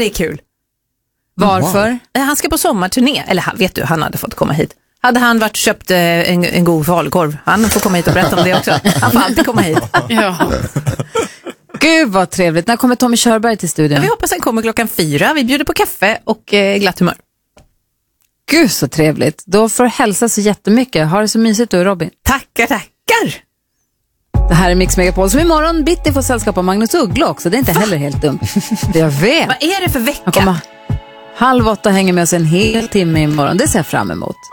det är kul. Varför? Wow. Han ska på sommarturné. Eller vet du, han hade fått komma hit. Hade han varit köpt en god falukorv. Han får komma hit och berätta om det också. Han får alltid komma hit. Ja. Gud vad trevligt. När kommer Tommy Körberg till studion? Ja, vi hoppas han kommer 4:00. Vi bjuder på kaffe och glatt humör. Gud så trevligt. Då får du hälsa så jättemycket. Ha det så mysigt du, Robin. Tackar. Det här är Mix Megapol. Så imorgon bitti får sällskap av Magnus Uggla också. Det är inte heller helt dumt. Jag vet. Vad är det för vecka? Han kommer 7:30 hänger med oss en hel timme imorgon. Det ser jag fram emot.